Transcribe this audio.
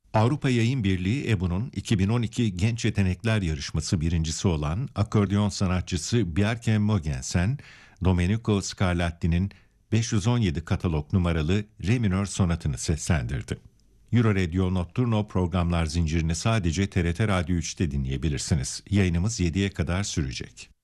Avrupa Yayın Birliği EBU'nun 2012 Genç Yetenekler Yarışması birincisi olan akordeon sanatçısı Bjarke Mogensen, Domenico Scarlatti'nin 517 katalog numaralı Re minör sonatını seslendirdi. Euro Notturno programlar zincirini sadece TRT Radyo 3'te dinleyebilirsiniz. Yayınımız 7'ye kadar sürecek.